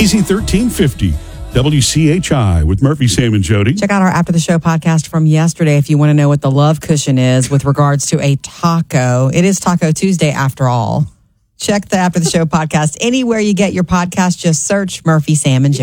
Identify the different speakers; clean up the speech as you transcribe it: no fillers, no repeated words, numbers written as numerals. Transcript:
Speaker 1: Easy 1350. WCHI with Murphy, Sam, and Jody.
Speaker 2: Check out our After the Show podcast from yesterday if you want to know what the love cushion is with regards to a taco. It is Taco Tuesday after all. Check the After the Show podcast anywhere you get your podcast. Just search Murphy, Sam, and Jody.